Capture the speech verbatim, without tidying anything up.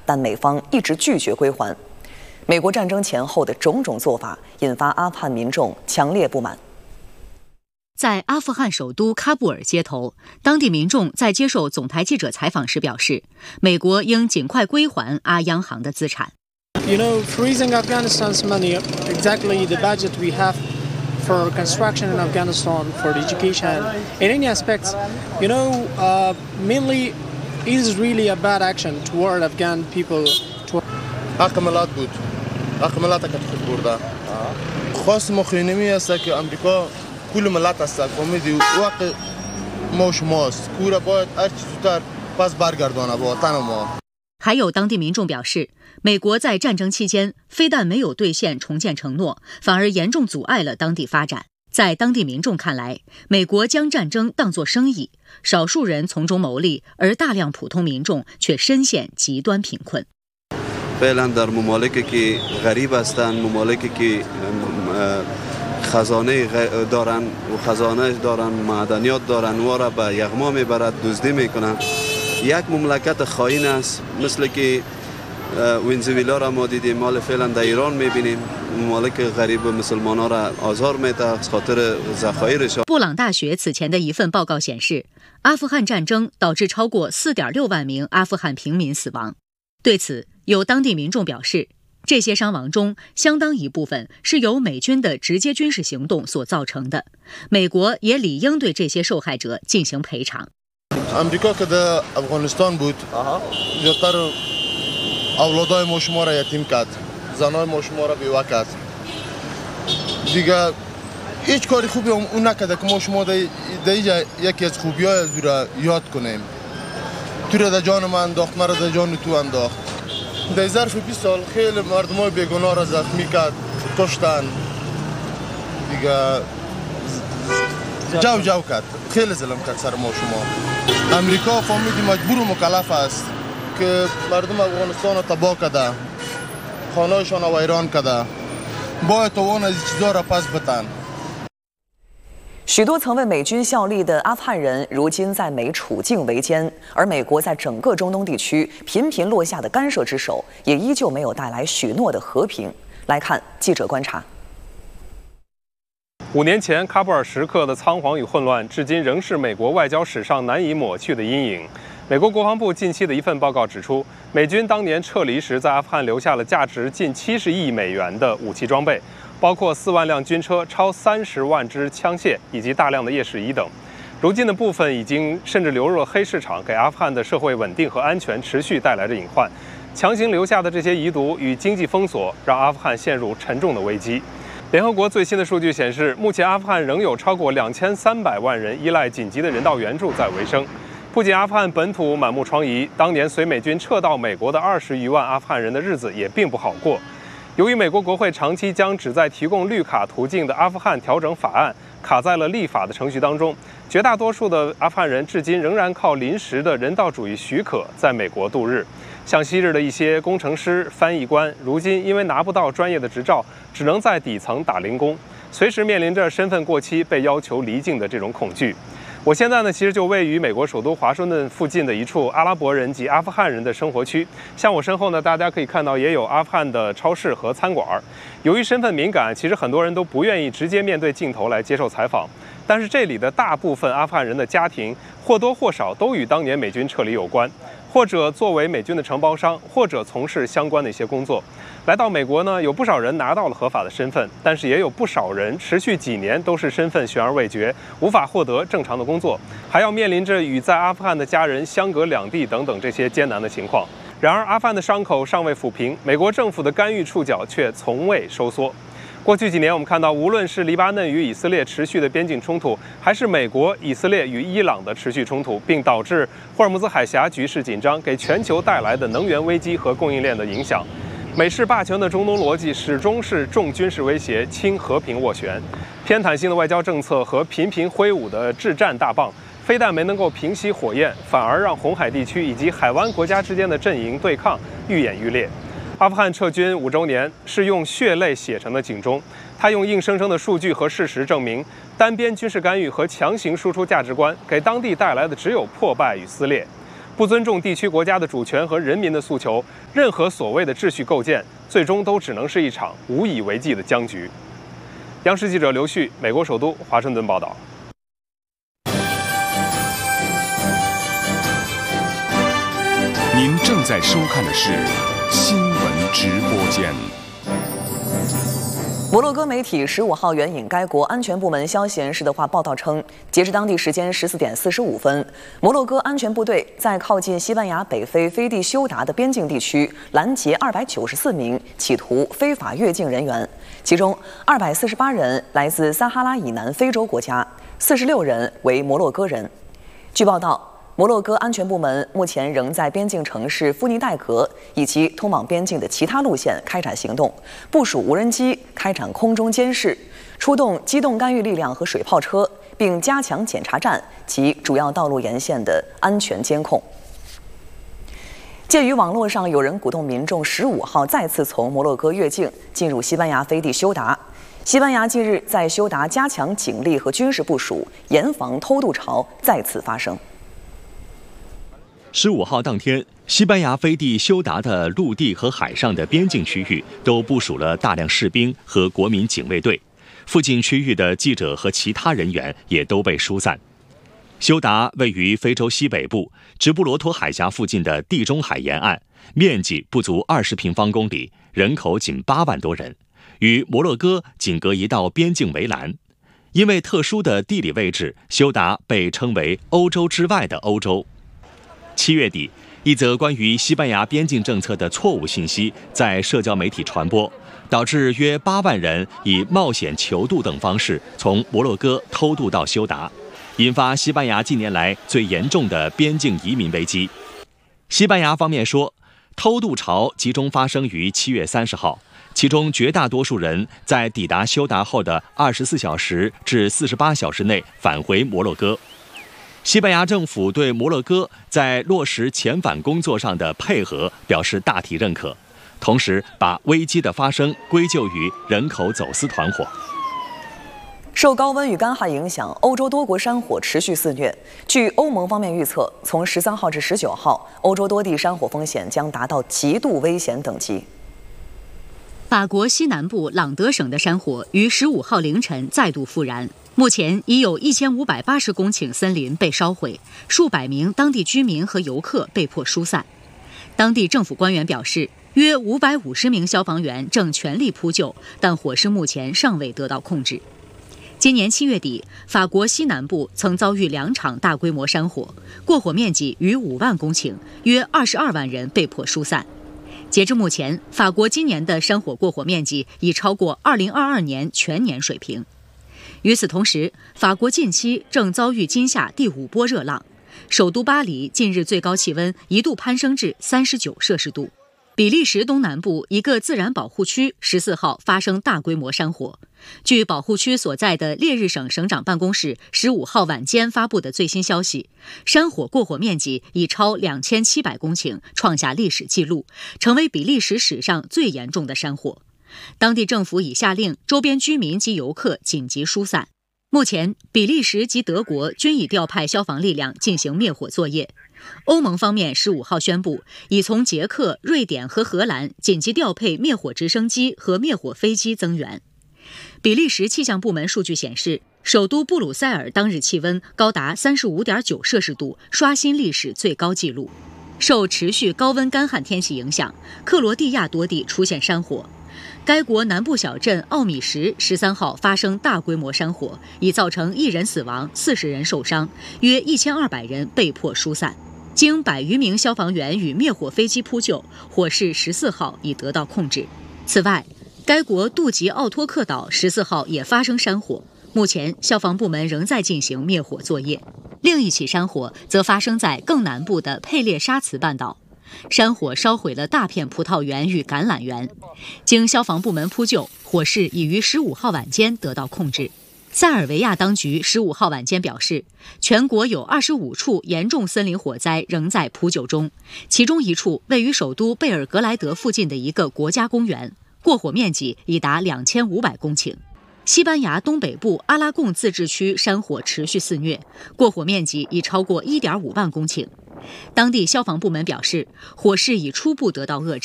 但美方一直拒绝归还。美国战争前后的种种做法，引发阿富汗民众强烈不满。 在阿富汗首都喀布尔街头，当地民众在接受总台记者采访时表示，美国应尽快归还阿央行的资产。 You know, freezing Afghanistan's money, exactly the budget we have for construction in Afghanistan, for the education, in any aspects, you know, uh, mainly is really a bad action toward Afghan people. حق بود. حق ملت کتف برده. خواست مخینمی است که آمریکا کل ملت است. فهمیدی وقت ما شماست. کورا باید هر چیز زودتر پس برگردانه به وطن ما。 还有当地民众表示，美国在战争期间非但没有兑现重建承诺，反而严重阻碍了当地发展。在当地民众看来，美国将战争当作生意，少数人从中牟利，而大量普通民众却深陷极端贫困。 فعلا در ممالکی که غریب هستند، ممالکی که خزانه دارن و خزانه دارن، معدنیات دارن، و را به یغما میبرد، دزدی میکنن. یک مملکت خائن است، مثل که ونزویلا را ما دیدیم، مال فعلا در ایران میبینیم. ممالک غریب مسلمانان را آزار میده از خاطر ذخایرشان。 布朗大学此前的一份报告显示，阿富汗战争导致超过 四点六万名阿富汗平民死亡。对此，有当地民众表示，这些伤亡中相当一部分是由美军的直接军事行动所造成的，美国也理应对这些受害者进行赔偿。 آمریکا که در افغانستان بود، زیادتر اولادای ما شما را یتیم کرد، زنای ما شما را بیوه کرد. دیگه هیچ کاری خوبی اون نکرده که ما شما در اینجا یکی از خوبی‌های از او را یاد کنیم. تو را در جان من انداخت، مرا در جان تو انداخت. در ظرف بیست سال خیلی مردمای بیگناه را زخمی کرد، کشتن. دیگه جو جو کرد، خیلی ظلم کرد سر ما شما. امریکا فهمیدی مجبور و مکلف است که مردم افغانستان را تباه کرده، خانه‌شان را ویران کرده. باید توان از این چیزا را پس بتن. 许多曾为美军效力的阿富汗人，如今在美处境维艰，而美国在整个中东地区频频落下的干涉之手，也依旧没有带来许诺的和平。来看记者观察。 五年前，喀布尔时刻的仓皇与混乱，至今仍是美国外交史上难以抹去的阴影。美国国防部近期的一份报告指出，美军当年撤离时，在阿富汗留下了价值近七十亿美元的武器装备，包括四万辆军车、超三十万支枪械以及大量的夜视仪等。如今的部分已经甚至流入了黑市场，给阿富汗的社会稳定和安全持续带来着隐患。强行留下的这些遗毒与经济封锁，让阿富汗陷入沉重的危机。联合国最新的数据显示，目前阿富汗仍有超过两千三百万人依赖紧急的人道援助在维生。不仅阿富汗本土满目疮痍，当年随美军撤到美国的二十余万阿富汗人的日子也并不好过。由于美国国会长期将旨在提供绿卡途径的阿富汗调整法案卡在了立法的程序当中，绝大多数的阿富汗人至今仍然靠临时的人道主义许可在美国度日。像昔日的一些工程师、翻译官，如今因为拿不到专业的执照，只能在底层打零工，随时面临着身份过期被要求离境的这种恐惧。我现在呢，其实就位于美国首都华盛顿附近的一处阿拉伯人及阿富汗人的生活区。像我身后呢，大家可以看到也有阿富汗的超市和餐馆。由于身份敏感，其实很多人都不愿意直接面对镜头来接受采访。但是这里的大部分阿富汗人的家庭或多或少都与当年美军撤离有关，或者作为美军的承包商，或者从事相关的一些工作。来到美国呢，有不少人拿到了合法的身份，但是也有不少人持续几年都是身份悬而未决，无法获得正常的工作，还要面临着与在阿富汗的家人相隔两地等等这些艰难的情况。然而，阿富汗的伤口尚未抚平，美国政府的干预触角却从未收缩。过去几年，我们看到，无论是黎巴嫩与以色列持续的边境冲突，还是美国、以色列与伊朗的持续冲突，并导致霍尔木兹海峡局势紧张，给全球带来的能源危机和供应链的影响。美式霸权的中东逻辑始终是重军事威胁，轻和平斡旋。偏袒性的外交政策和频频挥舞的制战大棒，非但没能够平息火焰，反而让红海地区以及海湾国家之间的阵营对抗愈演愈烈。阿富汗撤军五周年是用血泪写成的警钟，它用硬生生的数据和事实证明，单边军事干预和强行输出价值观给当地带来的只有破败与撕裂。 不尊重地区国家的主权和人民的诉求，任何所谓的秩序构建，最终都只能是一场无以为继的僵局。央视记者刘旭，美国首都华盛顿报道。 您正在收看的是新闻直播间。 摩洛哥媒体十五号援引该国安全部门消息人士的话报道称，截至当地时间十四点四十五分，摩洛哥安全部队在靠近西班牙北非飞地休达的边境地区拦截二百九十四名企图非法越境人员，其中二百四十八人来自撒哈拉以南非洲国家，四十六人为摩洛哥人。据报道，摩洛哥安全部门目前仍在边境城市夫尼代格以及通往边境的其他路线开展行动，部署无人机开展空中监视，出动机动干预力量和水炮车，并加强检查站及主要道路沿线的安全监控。鉴于网络上有人鼓动民众十五号再次从摩洛哥越境进入西班牙飞地休达，西班牙近日在休达加强警力和军事部署，严防偷渡潮再次发生。 十五号当天，西班牙飞地休达的陆地和海上的边境区域都部署了大量士兵和国民警卫队，附近区域的记者和其他人员也都被疏散。休达位于非洲西北部直布罗陀海峡附近的地中海沿岸，面积不足二十平方公里，人口仅八万多人，与摩洛哥仅隔一道边境围栏。因为特殊的地理位置，休达被称为欧洲之外的欧洲。七月底，一则关于西班牙边境政策的错误信息在社交媒体传播，导致约八万人以冒险求渡等方式从摩洛哥偷渡到休达，引发西班牙近年来最严重的边境移民危机。西班牙方面说，偷渡潮集中发生于七月三十号，其中绝大多数人在抵达休达后的二十四小时至四十八小时内返回摩洛哥。西班牙政府对摩洛哥在落实遣返工作上的配合表示大体认可，同时把危机的发生归咎于人口走私团伙。 受高温与干旱影响，欧洲多国山火持续肆虐。据欧盟方面预测，从十三号至十九号，欧洲多地山火风险将达到极度危险等级。 法国西南部朗德省的山火于十五号凌晨再度复燃。目前已有一千五百八十公顷森林被烧毁，数百名当地居民和游客被迫疏散。当地政府官员表示，约五百五十名消防员正全力扑救，但火势目前尚未得到控制。今年七月底，法国西南部曾遭遇两场大规模山火，过火面积逾五万公顷，约二十二万人被迫疏散。截至目前，法国今年的山火过火面积已超过二零二二年全年水平。与此同时，法国近期正遭遇今夏第五波热浪，首都巴黎近日最高气温一度攀升至三十九摄氏度。比利时东南部一个自然保护区十四号发生大规模山火。据保护区所在的列日省省长办公室十五号晚间发布的最新消息，山火过火面积已超两千七百公顷，创下历史纪录，成为比利时史上最严重的山火。当地政府已下令周边居民及游客紧急疏散。目前，比利时及德国均已调派消防力量进行灭火作业。欧盟方面十五号宣布，已从捷克、瑞典和荷兰紧急调配灭火直升机和灭火飞机增援。比利时气象部门数据显示，首都布鲁塞尔当日气温高达 三十五点九摄氏度，刷新历史最高纪录。受持续高温干旱天气影响，克罗地亚多地出现山火。该国南部小镇奥米什十三号发生大规模山火，已造成一人死亡、四十人受伤，约一千二百人被迫疏散。经百余名消防员与灭火飞机扑救，火势十四号已得到控制。此外，该国杜吉奥托克岛十四号也发生山火，目前消防部门仍在进行灭火作业。另一起山火则发生在更南部的佩列沙茨半岛。山火烧毁了大片葡萄园与橄榄园，经消防部门扑救，火势已于十五号晚间得到控制。塞尔维亚当局十五号晚间表示，全国有二十五处严重森林火灾仍在扑救中，其中一处位于首都贝尔格莱德附近的一个国家公园，过火面积已达两千五百公顷。 西班牙东北部阿拉贡自治区山火持续肆虐，过火面积已超过 一点五万公顷。当地消防部门表示，火势已初步得到遏制。